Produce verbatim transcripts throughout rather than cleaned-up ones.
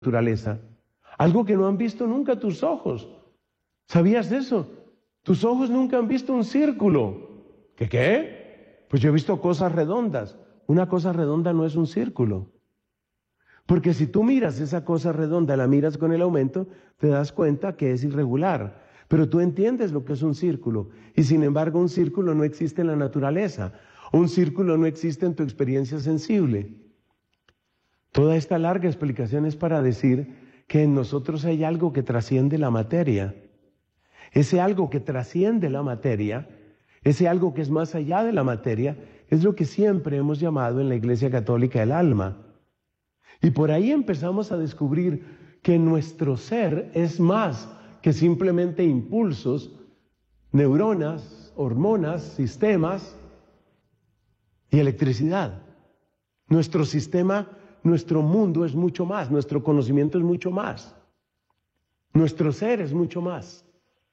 naturaleza. Algo que no han visto nunca tus ojos. ¿Sabías eso? Tus ojos nunca han visto un círculo. ¿Qué qué? Pues yo he visto cosas redondas. Una cosa redonda no es un círculo. Porque si tú miras esa cosa redonda, la miras con el aumento, te das cuenta que es irregular. Pero tú entiendes lo que es un círculo. Y sin embargo, un círculo no existe en la naturaleza. Un círculo no existe en tu experiencia sensible. Toda esta larga explicación es para decir que en nosotros hay algo que trasciende la materia. Ese algo que trasciende la materia, ese algo que es más allá de la materia, es lo que siempre hemos llamado en la Iglesia Católica el alma. Y por ahí empezamos a descubrir que nuestro ser es más que simplemente impulsos, neuronas, hormonas, sistemas y electricidad. Nuestro sistema, nuestro mundo es mucho más, nuestro conocimiento es mucho más, nuestro ser es mucho más.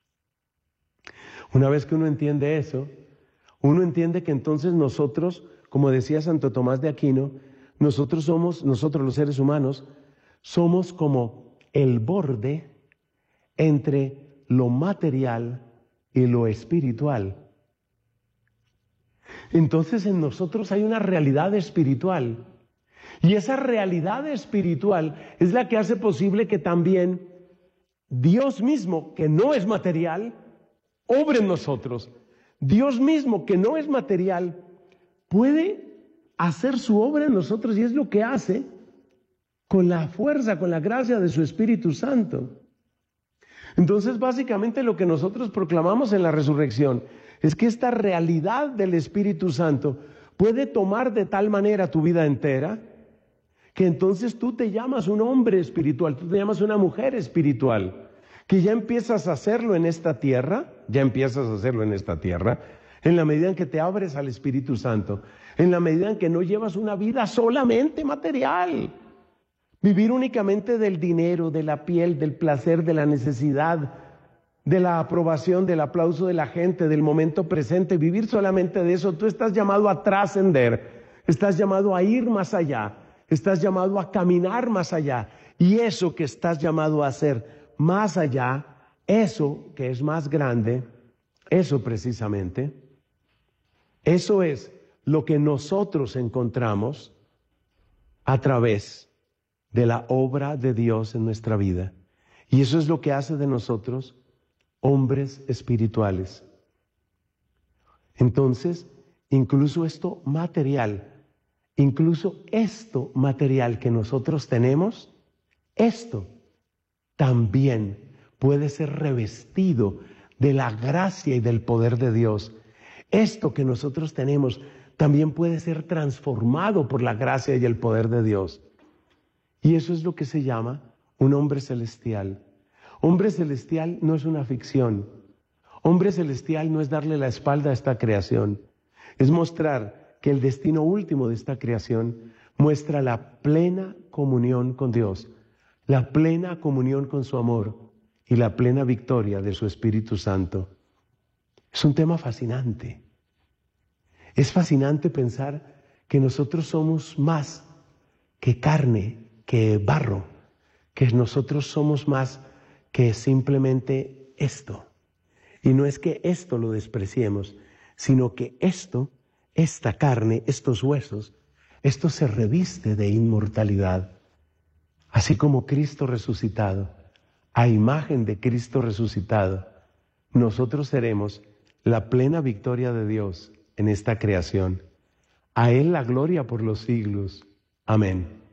Una vez que uno entiende eso, uno entiende que entonces nosotros, como decía Santo Tomás de Aquino, nosotros somos, nosotros los seres humanos, somos como el borde entre lo material y lo espiritual. Entonces en nosotros hay una realidad espiritual. Y esa realidad espiritual es la que hace posible que también Dios mismo, que no es material, obre en nosotros. Dios mismo, que no es material, puede hacer su obra en nosotros, y es lo que hace con la fuerza, con la gracia de su Espíritu Santo. Entonces, básicamente lo que nosotros proclamamos en la resurrección es que esta realidad del Espíritu Santo puede tomar de tal manera tu vida entera que entonces tú te llamas un hombre espiritual, tú te llamas una mujer espiritual, que ya empiezas a hacerlo en esta tierra, ya empiezas a hacerlo en esta tierra, en la medida en que te abres al Espíritu Santo, en la medida en que no llevas una vida solamente material, vivir únicamente del dinero, de la piel, del placer, de la necesidad, de la aprobación, del aplauso de la gente, del momento presente, vivir solamente de eso. Tú estás llamado a trascender, estás llamado a ir más allá, estás llamado a caminar más allá, y eso que estás llamado a hacer más allá, eso que es más grande, eso precisamente, eso es lo que nosotros encontramos a través de la obra de Dios en nuestra vida. Y eso es lo que hace de nosotros hombres espirituales. Entonces, incluso esto material, incluso esto material que nosotros tenemos, esto también puede ser revestido de la gracia y del poder de Dios. Esto que nosotros tenemos también puede ser transformado por la gracia y el poder de Dios. Y eso es lo que se llama un hombre celestial. Hombre celestial no es una ficción. Hombre celestial no es darle la espalda a esta creación. Es mostrar que el destino último de esta creación muestra la plena comunión con Dios, la plena comunión con su amor y la plena victoria de su Espíritu Santo. Es un tema fascinante. Es fascinante pensar que nosotros somos más que carne, que barro, que nosotros somos más que simplemente esto. Y no es que esto lo despreciemos, sino que esto, esta carne, estos huesos, esto se reviste de inmortalidad. Así como Cristo resucitado, a imagen de Cristo resucitado, nosotros seremos la plena victoria de Dios en esta creación. A Él la gloria por los siglos. Amén.